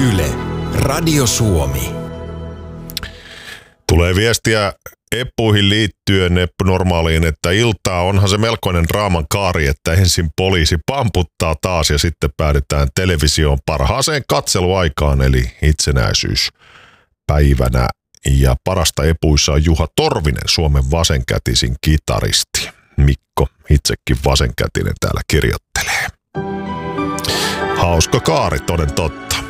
Yle, Radio Suomi. Tulee viestiä Eppuihin liittyen Eppu Normaaliin, että iltaa onhan se melkoinen draaman kaari, että ensin poliisi pamputtaa taas ja sitten päädytään televisioon parhaaseen katseluaikaan eli itsenäisyyspäivänä. Ja parasta Epuissa on Juha Torvinen, Suomen vasenkätisin kitaristi. Mikko, itsekin vasenkätinen, täällä kirjoittelee. Hauska kaari, toden totta.